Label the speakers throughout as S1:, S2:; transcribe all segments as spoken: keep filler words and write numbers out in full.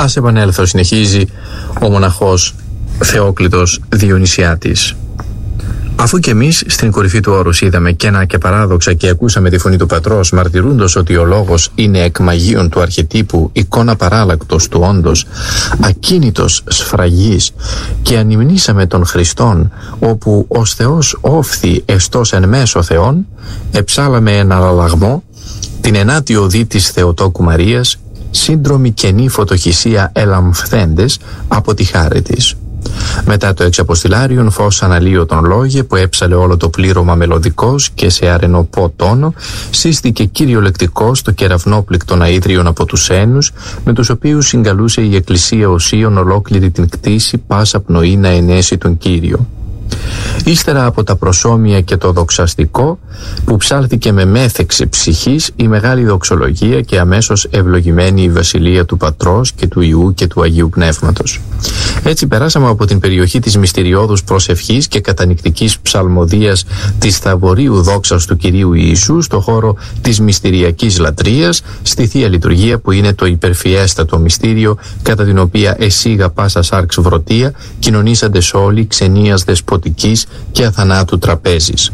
S1: Ας επανέλθω, συνεχίζει ο μοναχός Θεόκλητος Διονυσιάτης. Αφού και εμείς στην κορυφή του όρους είδαμε κένα και παράδοξα και ακούσαμε τη φωνή του Πατρός μαρτυρούντος ότι ο λόγος είναι εκ μαγείων του αρχετύπου, εικόνα παράλλακτος του όντος, ακίνητος σφραγής, και ανυμνήσαμε τον Χριστόν, όπου ως Θεός όφθη εστός εν μέσω Θεών, εψάλαμε εν αλλαγμό την ενάτη οδή της Θεοτόκου Μαρίας, σύντρομη καινή φωτοχυσία ελαμφθέντες από τη χάρη της. Μετά το εξαποστηλάριον φως αναλύωτον λόγε που έψαλε όλο το πλήρωμα μελωδικός και σε αρενοπό τόνο, σύστηκε κυριολεκτικό στο κεραυνόπληκτον αΐτριον από τους ένους, με τους οποίους συγκαλούσε η Εκκλησία οσίων ολόκληρη την κτήση πάσα πνοή να ενέσει τον Κύριο. Ύστερα από τα προσώμια και το δοξαστικό, που ψάλθηκε με μέθεξη ψυχής η μεγάλη δοξολογία και αμέσως ευλογημένη η βασιλεία του Πατρός και του Υιού και του Αγίου Πνεύματος. Έτσι περάσαμε από την περιοχή της μυστηριώδους προσευχής και κατανυκτικής ψαλμοδίας της θαβορίου δόξας του Κυρίου Ιησού στο χώρο της μυστηριακής λατρείας, στη Θεία Λειτουργία που είναι το υπερφιέστατο μυστήριο κατά την οποία εσύγα πάσα σάρξ βρωτεία κοινωνήσαντες όλοι ξενίας δεσποτικής και αθανάτου τραπέζης.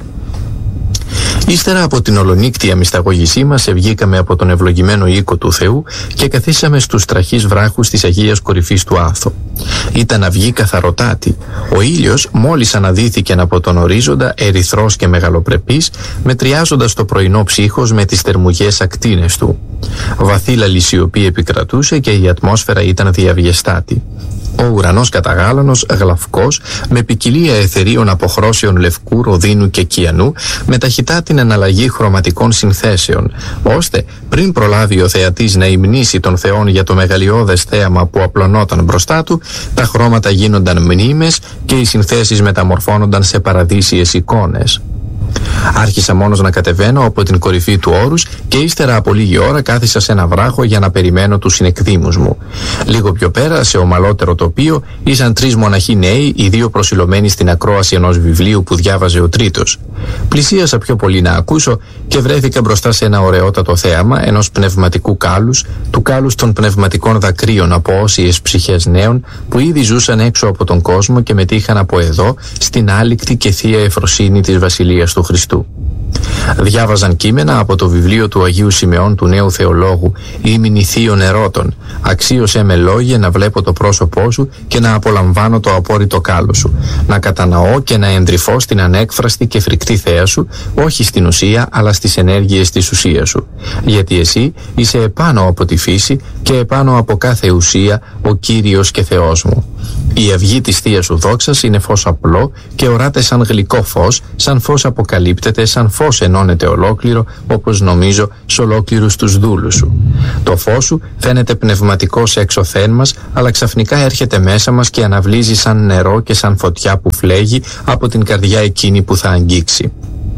S1: Ύστερα από την ολονύκτια μυσταγωγησή μας ευγήκαμε από τον ευλογημένο οίκο του Θεού και καθίσαμε στους τραχείς βράχους της Αγίας Κορυφής του Άθο. Ήταν αυγή καθαροτάτη. Ο ήλιος μόλις αναδύθηκε από τον ορίζοντα ερυθρός και μεγαλοπρεπής, μετριάζοντας το πρωινό ψύχος με τις θερμουγές ακτίνες του. Βαθύλαλη σιωπή επικρατούσε και η ατμόσφαιρα ήταν διαβιεστάτη. Ο ουρανός καταγάλανος, γλαυκός, με ποικιλία αιθερίων αποχρώσεων λευκού, ροδίνου και κιανού, με ταχυτά την εναλλαγή χρωματικών συνθέσεων, ώστε πριν προλάβει ο θεατής να υμνήσει τον Θεόν για το μεγαλειώδες θέαμα που απλωνόταν μπροστά του, τα χρώματα γίνονταν μνήμες και οι συνθέσεις μεταμορφώνονταν σε παραδείσιες εικόνες. Άρχισα μόνος να κατεβαίνω από την κορυφή του όρους και ύστερα από λίγη ώρα κάθισα σε ένα βράχο για να περιμένω τους συνεκδήμους μου. Λίγο πιο πέρα, σε ομαλότερο τοπίο, ήσαν τρεις μοναχοί νέοι, οι δύο προσιλωμένοι στην ακρόαση ενός βιβλίου που διάβαζε ο τρίτος. Πλησίασα πιο πολύ να ακούσω και βρέθηκα μπροστά σε ένα ωραιότατο θέαμα ενός πνευματικού κάλους, του κάλους των πνευματικών δακρύων από όσιες ψυχές νέων που ήδη ζούσαν έξω από τον κόσμο και μετήχαν από εδώ στην άλικτη και θεία ευφροσύνη της Βασιλείας του Χριστού. Διάβαζαν κείμενα από το βιβλίο του Αγίου Σιμεών του νέου θεολόγου «Ήμινοι θείων ερώτων». Αξίωσέ με λόγια να βλέπω το πρόσωπό σου και να απολαμβάνω το απόρριτο κάλο σου, να καταναώ και να εντρυφώ στην ανέκφραστη και φρικτή θέα σου, όχι στην ουσία αλλά στις ενέργειες της ουσίας σου. Γιατί εσύ είσαι επάνω από τη φύση και επάνω από κάθε ουσία ο Κύριος και Θεός μου. Η αυγή της θείας σου δόξας είναι φως απλό και οράται σαν γλυκό φως, σαν φως αποκαλύπτεται, σαν φως ενώνεται ολόκληρο, όπως νομίζω σ' ολόκληρους τους δούλους σου. Το φως σου φαίνεται πνευματικό σε εξωθέν μας, αλλά ξαφνικά έρχεται μέσα μας και αναβλύζει σαν νερό και σαν φωτιά που φλέγει από την καρδιά εκείνη που θα αγγίξει.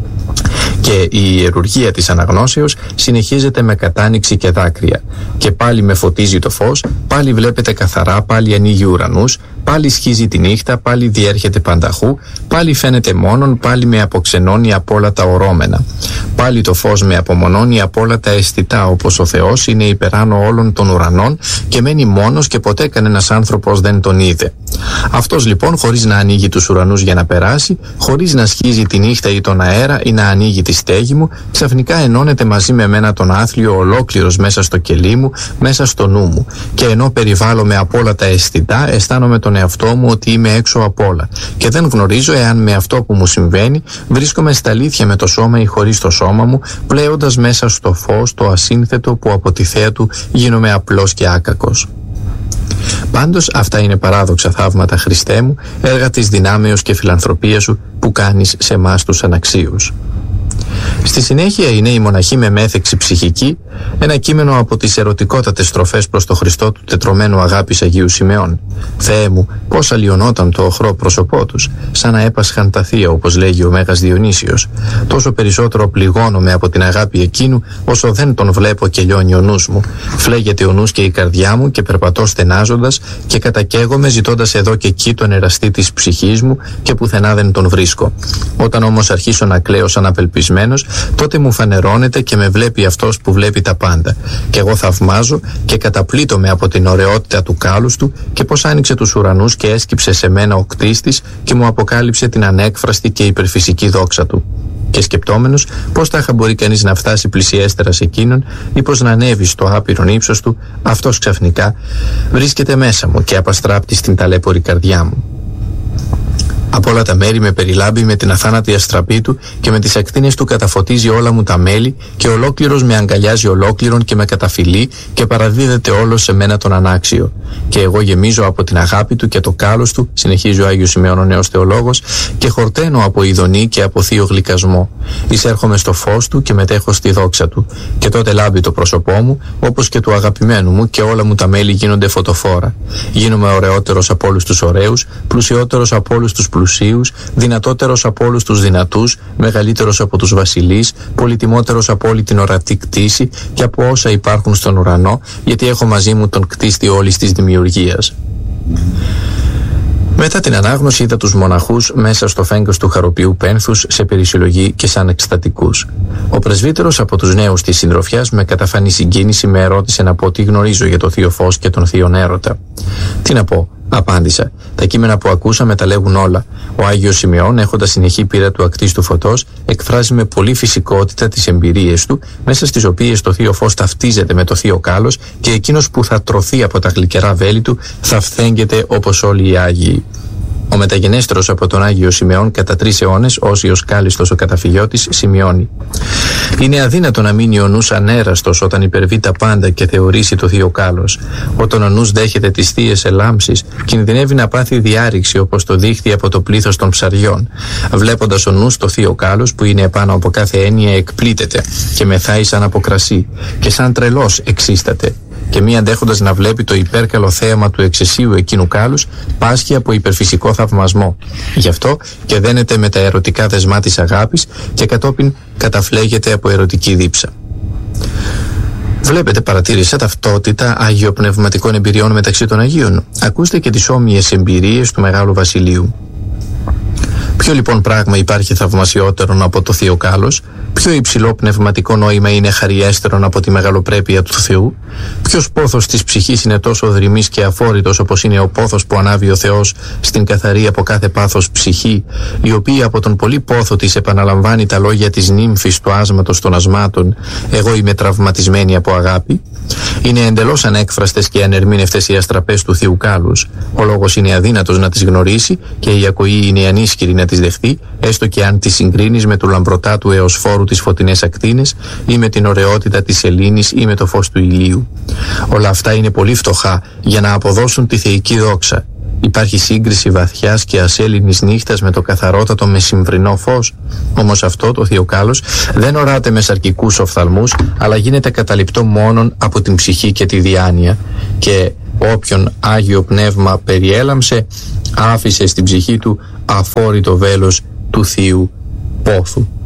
S1: Και η ιερουργία της αναγνώσεως συνεχίζεται με κατάνοιξη και δάκρυα. Και πάλι με φωτίζει το φως, πάλι βλέπετε καθαρά, πάλι ανοίγει ουρανούς, πάλι σχίζει τη νύχτα, πάλι διέρχεται πανταχού, πάλι φαίνεται μόνον, πάλι με αποξενώνει από όλα τα ορώμενα. Πάλι το φως με απομονώνει από όλα τα αισθητά, όπως ο Θεός είναι υπεράνω όλων των ουρανών και μένει μόνος και ποτέ κανένας άνθρωπος δεν τον είδε. Αυτός λοιπόν, χωρίς να ανοίγει τους ουρανούς για να περάσει, χωρίς να σχίζει τη νύχτα ή τον αέρα ή να ανοίγει τη στέγη μου, ξαφνικά ενώνεται μαζί με μένα τον άθλιο ολόκληρος μέσα στο κελί μου, μέσα στο νου μου. Και ενώ περιβάλλομαι από όλα τα αισθητά, αισθάνομαι τον εαυτό μου ότι είμαι έξω από όλα. Και δεν γνωρίζω εάν με αυτό που μου συμβαίνει βρίσκομαι στα αλήθεια με το σώμα ή χωρίς το σώμα μου, πλέοντας μέσα στο φως το ασύνθετο που από τη θέα του γίνομαι απλός και άκακος. Πάντως αυτά είναι παράδοξα θαύματα, Χριστέ μου, έργα της δυνάμεως και φιλανθρωπίας σου που κάνεις σε εμάς τους αναξίους. Στη συνέχεια είναι η μοναχή με μέθεξη ψυχική, ένα κείμενο από τις ερωτικότατες στροφές προς το Χριστό του τετρωμένου αγάπης Αγίου Σιμεών. Θεέ μου, πώς αλλοιωνόταν το οχρό πρόσωπό τους, σαν να έπασχαν τα θεία, όπως λέγει ο Μέγας Διονύσιος. Τόσο περισσότερο πληγώνομαι από την αγάπη εκείνου, όσο δεν τον βλέπω και λιώνει ο νους μου. Φλέγεται ο νους και η καρδιά μου και περπατώ στενάζοντας και κατακαίγομαι ζητώντας εδώ και εκεί τον εραστή της ψυχής μου και πουθενά δεν τον βρίσκω. Όταν όμως αρχίσω να κλαίω σαν απελπισμένος, σκεπτόμενος, τότε μου φανερώνεται και με βλέπει αυτός που βλέπει τα πάντα. Και εγώ θαυμάζω και καταπλήττομαι από την ωραιότητα του κάλους του και πως άνοιξε τους ουρανούς και έσκυψε σε μένα ο κτίστης και μου αποκάλυψε την ανέκφραστη και υπερφυσική δόξα του. Και σκεπτόμενος πως τάχα μπορεί κανείς να φτάσει πλησιέστερα σε εκείνον ή πως να ανέβει στο άπειρον ύψος του, αυτός ξαφνικά βρίσκεται μέσα μου και απαστράπτει στην ταλέπορη καρδιά μου. Από όλα τα μέρη με περιλάμπει με την αθάνατη αστραπή του και με τις ακτίνες του καταφωτίζει όλα μου τα μέλη και ολόκληρος με αγκαλιάζει ολόκληρον και με καταφυλεί και παραδίδεται όλος σε μένα τον ανάξιο. Και εγώ γεμίζω από την αγάπη του και το κάλος του, συνεχίζει ο Άγιος Σημεών ο νέος θεολόγος, και χορταίνω από ειδονή και από θείο γλυκασμό. Εισέρχομαι στο φως του και μετέχω στη δόξα του. Και τότε λάμπει το πρόσωπό μου, όπως και του αγαπημένου μου, και όλα μου τα μέλη γίνονται φωτοφόρα. Γίνομαι ωραιότερος από όλους τους ωραίους, πλουσιότερος από όλους τους πλουσίους, δυνατότερος από όλους τους δυνατούς, μεγαλύτερος από τους βασιλείς, πολυτιμότερος από όλη την ορατή κτήση και από όσα υπάρχουν στον ουρανό, γιατί έχω μαζί μου τον κτίστη όλης της δημιουργίας. Μετά την ανάγνωση είδα τους μοναχούς μέσα στο φέγγος του χαροποιού πένθους σε περισυλλογή και σαν εκστατικούς. Ο πρεσβύτερος από τους νέους της συντροφιάς με καταφανή συγκίνηση με ερώτησε να πω τι γνωρίζω για το θείο φως και τον θείον έρωτα. Τι να πω, απάντησα. Τα κείμενα που ακούσαμε τα λέγουν όλα. Ο Άγιος Σημεών, έχοντας συνεχή πείρα του ακτίστου φωτός, εκφράζει με πολύ φυσικότητα τις εμπειρίες του, μέσα στις οποίες το θείο φως ταυτίζεται με το θείο κάλος και εκείνος που θα τρωθεί από τα γλυκερά βέλη του θα φθέγγεται όπως όλοι οι Άγιοι. Ο μεταγενέστερος από τον Άγιο Σημεών κατά τρεις αιώνες, Όσιος Κάλιστος ο καταφυγιώτης, σημειώνει: είναι αδύνατο να μείνει ο νους ανέραστος όταν υπερβεί τα πάντα και θεωρήσει το θείο κάλος. Όταν ο νους δέχεται τις θείες ελάμψεις, κινδυνεύει να πάθει διάρρηξη όπως το δείχθη από το πλήθος των ψαριών. Βλέποντας ο νους το θείο κάλος, που είναι επάνω από κάθε έννοια, εκπλήττεται και μεθάει σαν από κρασί και σαν τρελός εξίσταται. Και μη αντέχοντας να βλέπει το υπέρκαλο θέαμα του εξαισίου εκείνου κάλους, πάσχει από υπερφυσικό θαυμασμό. Γι' αυτό και δένεται με τα ερωτικά δεσμά της αγάπης και κατόπιν καταφλέγεται από ερωτική δίψα. Βλέπετε, παρατήρησα ταυτότητα αγιοπνευματικών εμπειριών μεταξύ των Αγίων. Ακούστε και τις όμοιες εμπειρίες του Μεγάλου Βασιλείου. Ποιο λοιπόν πράγμα υπάρχει θαυμασιότερον από το θείο κάλος? Ποιο υψηλό πνευματικό νόημα είναι χαριέστερον από τη μεγαλοπρέπεια του Θεού? Ποιος πόθος της ψυχής είναι τόσο δρυμής και αφόρητος όπως είναι ο πόθος που ανάβει ο Θεός στην καθαρή από κάθε πάθος ψυχή, η οποία από τον πολύ πόθο της επαναλαμβάνει τα λόγια της νύμφης του άσματος των ασμάτων «Εγώ είμαι τραυματισμένη από αγάπη»? Είναι εντελώς ανέκφραστες και ανερμήνευτες οι αστραπές του θείου κάλους. Ο λόγος είναι αδύνατος να τις γνωρίσει και η ακοή είναι ανίσχυρη να τις δεχθεί, έστω και αν τις συγκρίνεις με του λαμπρωτάτου εωσφόρου τις φωτεινές ακτίνες ή με την ωραιότητα της σελήνης ή με το φως του ηλίου. Όλα αυτά είναι πολύ φτωχά για να αποδώσουν τη θεϊκή δόξα. Υπάρχει σύγκριση βαθιάς και ασέλινης νύχτας με το καθαρότατο μεσημβρινό φως. Όμως αυτό το θείο κάλος δεν οράται με σαρκικούς οφθαλμούς, αλλά γίνεται καταληπτό μόνον από την ψυχή και τη διάνοια. Και όποιον Άγιο Πνεύμα περιέλαμψε, άφησε στην ψυχή του αφόρητο βέλος του θείου πόθου.